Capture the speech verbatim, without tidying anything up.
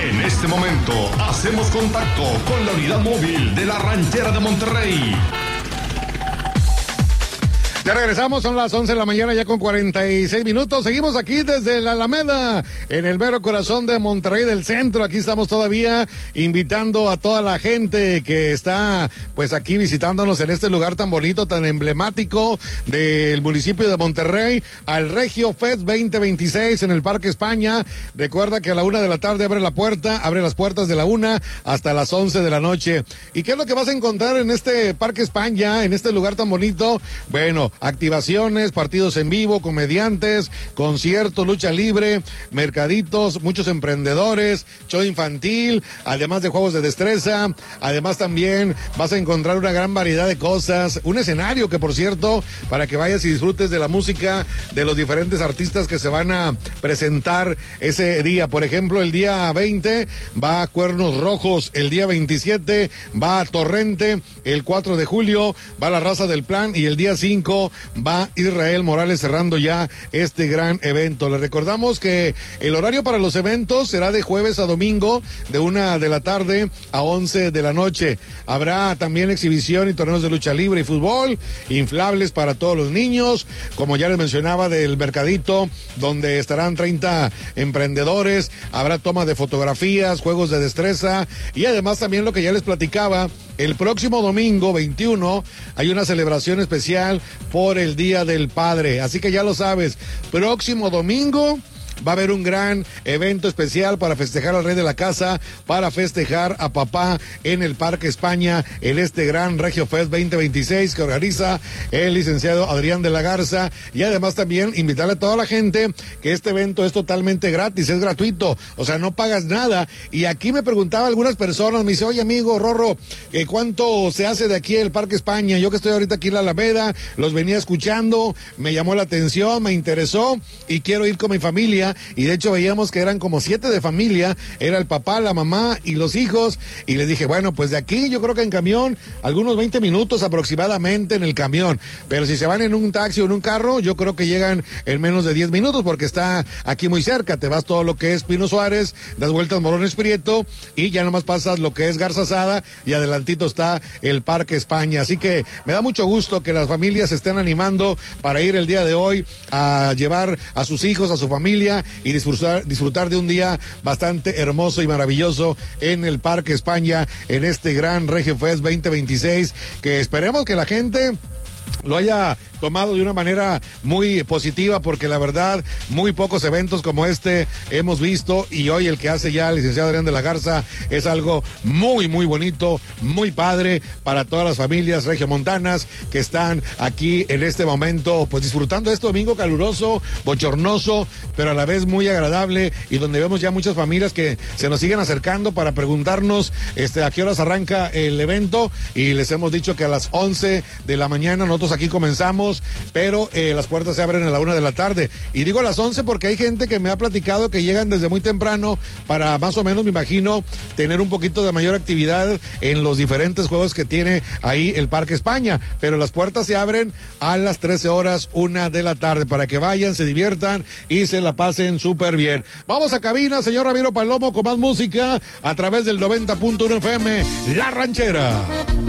En este momento hacemos contacto con la unidad móvil de la Ranchera de Monterrey. Ya regresamos, son las once de la mañana ya con cuarenta y seis minutos. Seguimos aquí desde la Alameda, en el mero corazón de Monterrey del centro. Aquí estamos todavía invitando a toda la gente que está pues aquí visitándonos en este lugar tan bonito, tan emblemático del municipio de Monterrey, al Regio Fest veinte veintiséis en el Parque España. Recuerda que a la una de la tarde abre la puerta, abre las puertas de la una hasta las once de la noche. ¿Y qué es lo que vas a encontrar en este Parque España, en este lugar tan bonito? Bueno, activaciones, partidos en vivo, comediantes, conciertos, lucha libre, mercaditos, muchos emprendedores, show infantil, además de juegos de destreza. Además también vas a encontrar una gran variedad de cosas, un escenario que por cierto, para que vayas y disfrutes de la música de los diferentes artistas que se van a presentar ese día. Por ejemplo, el día veinte va a Cuernos Rojos, el día veintisiete va a Torrente, el cuatro de julio va a La Raza del Plan y el día cinco va Israel Morales cerrando ya este gran evento. Les recordamos que el horario para los eventos será de jueves a domingo, de una de la tarde a once de la noche. Habrá también exhibición y torneos de lucha libre y fútbol, inflables para todos los niños, como ya les mencionaba, del mercadito, donde estarán treinta emprendedores, habrá toma de fotografías, juegos de destreza y además también lo que ya les platicaba, el próximo domingo veintiuno hay una celebración especial por el Día del Padre, así que ya lo sabes, próximo domingo va a haber un gran evento especial para festejar al rey de la casa, para festejar a papá en el Parque España, en este gran Regio Fest veinte veintiséis que organiza el licenciado Adrián de la Garza, y además también invitarle a toda la gente que este evento es totalmente gratis, es gratuito, o sea, no pagas nada. Y aquí me preguntaba algunas personas, me dice, oye amigo Rorro, ¿eh, ¿cuánto se hace de aquí el Parque España? Yo que estoy ahorita aquí en la Alameda, los venía escuchando, me llamó la atención, me interesó y quiero ir con mi familia. Y de hecho veíamos que eran como siete de familia, era el papá, la mamá y los hijos, y les dije, bueno, pues de aquí yo creo que en camión, algunos veinte minutos aproximadamente en el camión, pero si se van en un taxi o en un carro, yo creo que llegan en menos de diez minutos, porque está aquí muy cerca, te vas todo lo que es Pino Suárez, das vueltas Morones Prieto, y ya nomás pasas lo que es Garza Sada, y adelantito está el Parque España, así que me da mucho gusto que las familias se estén animando para ir el día de hoy a llevar a sus hijos, a su familia, y disfrutar, disfrutar de un día bastante hermoso y maravilloso en el Parque España, en este gran Regio Fest veinte veintiséis, que esperemos que la gente lo haya tomado de una manera muy positiva, porque la verdad, muy pocos eventos como este hemos visto, y hoy el que hace ya el licenciado Adrián de la Garza es algo muy, muy bonito, muy padre para todas las familias regiomontanas que están aquí en este momento, pues disfrutando este domingo caluroso, bochornoso, pero a la vez muy agradable, y donde vemos ya muchas familias que se nos siguen acercando para preguntarnos este, a qué horas arranca el evento, y les hemos dicho que a las once de la mañana nosotros aquí comenzamos, pero eh, las puertas se abren a la una de la tarde. Y digo a las once porque hay gente que me ha platicado que llegan desde muy temprano para más o menos, me imagino, tener un poquito de mayor actividad en los diferentes juegos que tiene ahí el Parque España. Pero las puertas se abren a las trece horas, una de la tarde, para que vayan, se diviertan y se la pasen súper bien. Vamos a cabina, señor Ramiro Palomo, con más música a través del noventa punto uno F M, La Ranchera.